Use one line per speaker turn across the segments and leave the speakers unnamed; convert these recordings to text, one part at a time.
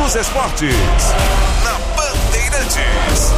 dos esportes, na Bandeirantes.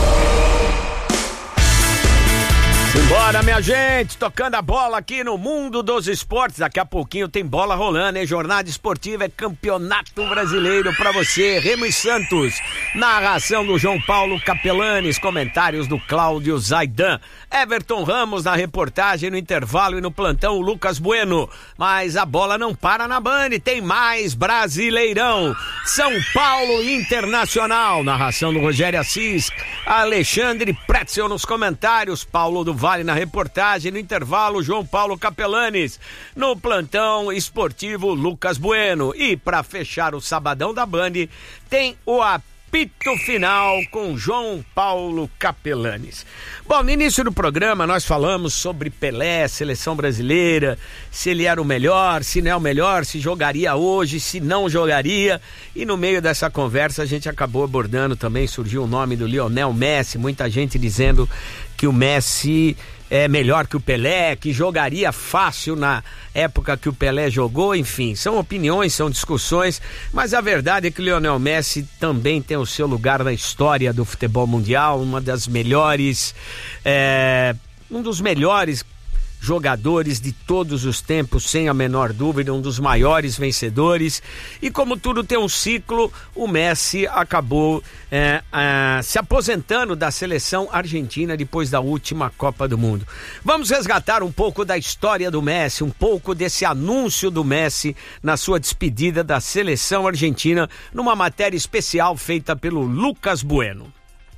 Simbora, minha gente, tocando a bola aqui no mundo dos esportes. Daqui a pouquinho tem bola rolando, hein? Jornada esportiva é campeonato brasileiro pra você. Remo e Santos, narração do João Paulo Capelanes, comentários do Cláudio Zaidan. Everton Ramos na reportagem, no intervalo e no plantão, o Lucas Bueno. Mas a bola não para na Band, tem mais Brasileirão. São Paulo Internacional, narração do Rogério Assis, Alexandre Pretzel nos comentários, Paulo do Vale na reportagem, no intervalo, João Paulo Capelanes, no plantão esportivo, Lucas Bueno. E para fechar o sabadão da Band, tem o apito final com João Paulo Capelanes. Bom, no início do programa nós falamos sobre Pelé, seleção brasileira, se ele era o melhor, se não é o melhor, se jogaria hoje, se não jogaria, e no meio dessa conversa a gente acabou abordando também, surgiu o nome do Lionel Messi, muita gente dizendo que o Messi é melhor que o Pelé, que jogaria fácil na época que o Pelé jogou, enfim, são opiniões, são discussões, mas a verdade é que o Lionel Messi também tem o seu lugar na história do futebol mundial, um dos melhores jogadores de todos os tempos, sem a menor dúvida, um dos maiores vencedores, e como tudo tem um ciclo, o Messi acabou se aposentando da seleção argentina depois da última Copa do Mundo. Vamos resgatar um pouco da história do Messi, um pouco desse anúncio do Messi na sua despedida da seleção argentina, numa matéria especial feita pelo Lucas Bueno.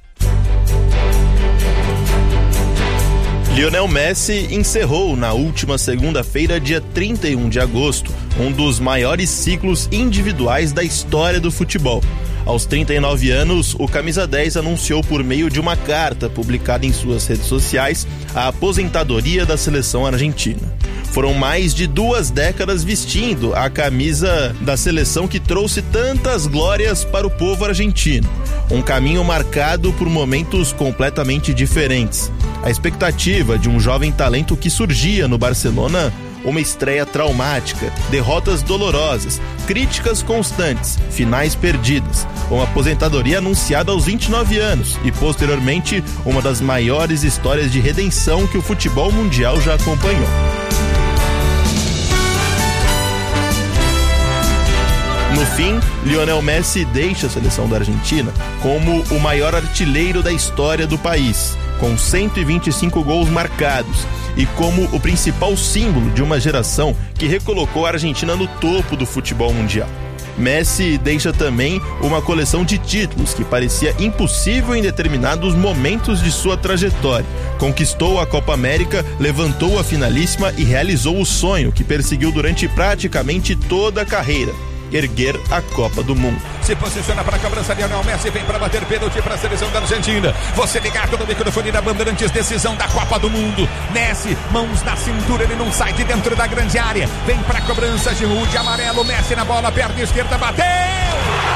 Lionel Messi encerrou na última segunda-feira, dia 31 de agosto, um dos maiores ciclos individuais da história do futebol. Aos 39 anos, o camisa 10 anunciou por meio de uma carta publicada em suas redes sociais a aposentadoria da seleção argentina. Foram mais de 2 décadas vestindo a camisa da seleção que trouxe tantas glórias para o povo argentino. Um caminho marcado por momentos completamente diferentes. A expectativa de um jovem talento que surgia no Barcelona, uma estreia traumática, derrotas dolorosas, críticas constantes, finais perdidas, uma aposentadoria anunciada aos 29 anos e, posteriormente, uma das maiores histórias de redenção que o futebol mundial já acompanhou. No fim, Lionel Messi deixa a seleção da Argentina como o maior artilheiro da história do país, com 125 gols marcados, e como o principal símbolo de uma geração que recolocou a Argentina no topo do futebol mundial. Messi deixa também uma coleção de títulos que parecia impossível em determinados momentos de sua trajetória. Conquistou a Copa América, levantou a finalíssima e realizou o sonho que perseguiu durante praticamente toda a carreira: erguer a Copa do Mundo.
Se posiciona para a cobrança, Lionel Messi vem para bater pênalti para a seleção da Argentina. Você ligado no microfone da Bandeirantes, decisão da Copa do Mundo. Messi, mãos na cintura, ele não sai de dentro da grande área. Vem para a cobrança, Giroud de amarelo, Messi na bola, perna esquerda, bateu!